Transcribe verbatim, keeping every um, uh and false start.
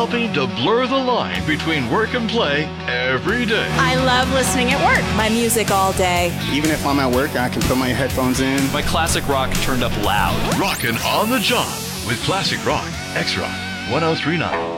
helping to blur the line between work and play every day. I love listening at work. My music all day. Even if I'm at work, I can put my headphones in. My classic rock turned up loud. Rockin' on the job with Classic Rock, X-Rock, one oh three point nine.